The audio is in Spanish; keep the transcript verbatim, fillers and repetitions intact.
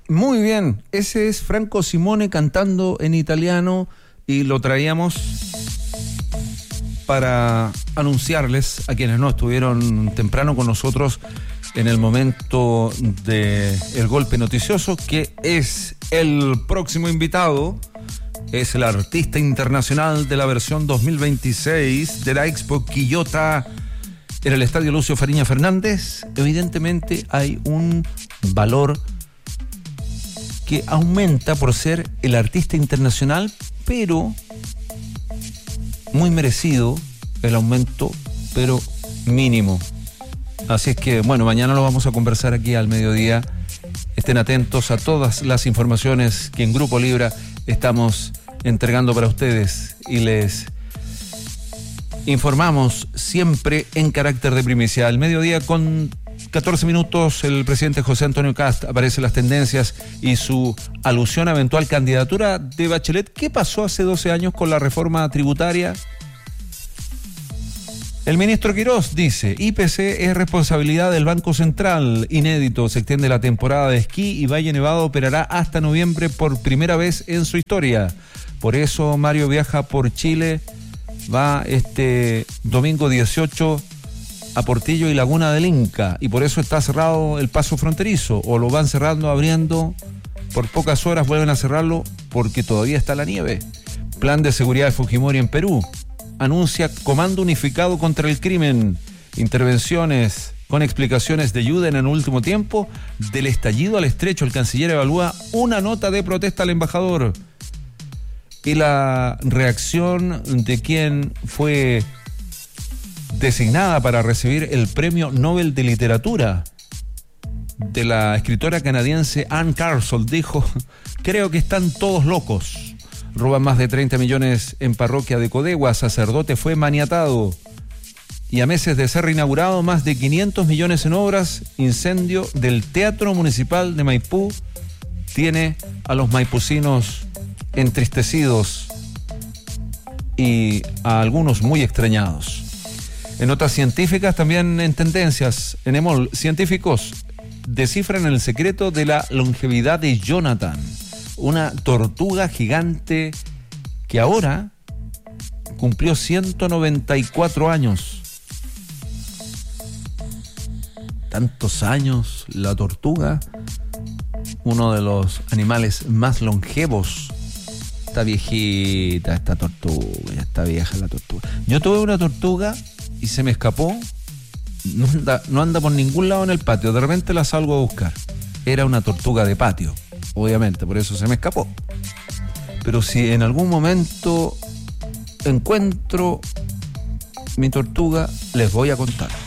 Muy bien, ese es Franco Simone cantando en italiano y lo traíamos para anunciarles a quienes no estuvieron temprano con nosotros en el momento del golpe noticioso que es el próximo invitado. Es el artista internacional de la versión dos mil veintiséis de la Expo Quillota en el Estadio Lucio Fariña Fernández. Evidentemente hay un valor que aumenta por ser el artista internacional, pero muy merecido el aumento, pero mínimo. Así es que, bueno, mañana lo vamos a conversar aquí al mediodía. Estén atentos a todas las informaciones que en Grupo Libra estamos entregando para ustedes y les informamos siempre en carácter de primicia. Al mediodía con catorce minutos, el presidente José Antonio Kast aparece en las tendencias y su alusión a eventual candidatura de Bachelet. ¿Qué pasó hace doce años con la reforma tributaria? El ministro Quirós dice, I P C es responsabilidad del Banco Central. Inédito, se extiende la temporada de esquí y Valle Nevado operará hasta noviembre por primera vez en su historia. Por eso Mario viaja por Chile, va este domingo dieciocho a Portillo y Laguna del Inca, y por eso está cerrado el paso fronterizo, o lo van cerrando, abriendo, por pocas horas vuelven a cerrarlo porque todavía está la nieve. Plan de seguridad de Fujimori en Perú. Anuncia comando unificado contra el crimen. Intervenciones con explicaciones de ayuda en el último tiempo. Del estallido al estrecho, el canciller evalúa una nota de protesta al embajador. Y la reacción de quien fue designada para recibir el Premio Nobel de Literatura, de la escritora canadiense Anne Carson, dijo: creo que están todos locos. Roban más de treinta millones en parroquia de Codegua, sacerdote fue maniatado. Y a meses de ser reinaugurado, más de quinientos millones en obras. Incendio del Teatro Municipal de Maipú tiene a los maipucinos entristecidos y a algunos muy extrañados. En notas científicas, también en tendencias, en EMOL, científicos descifran el secreto de la longevidad de Jonathan, una tortuga gigante que ahora cumplió ciento noventa y cuatro años. Tantos años, la tortuga, uno de los animales más longevos. Está viejita esta tortuga, ya está vieja la tortuga. Yo tuve una tortuga y se me escapó. No anda, no anda por ningún lado en el patio. De repente la salgo a buscar. Era una tortuga de patio, obviamente, por eso se me escapó. Pero si en algún momento encuentro mi tortuga, les voy a contar.